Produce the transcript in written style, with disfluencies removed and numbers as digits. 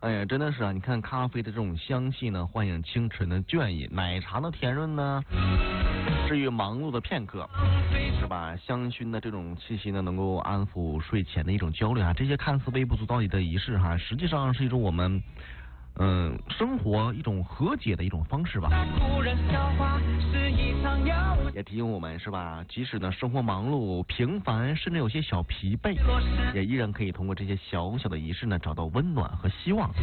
哎呀，真的是啊！你看咖啡的这种香气呢，唤醒清晨的倦意；奶茶的甜润呢，治愈忙碌的片刻，是吧？香薰的这种气息呢，能够安抚睡前的一种焦虑啊。这些看似微不足道的仪式哈，实际上是一种我们生活一种和解的一种方式吧。也提醒我们是吧？即使呢生活忙碌、平凡，甚至有些小疲惫，也依然可以通过这些小小的仪式呢，找到温暖和希望。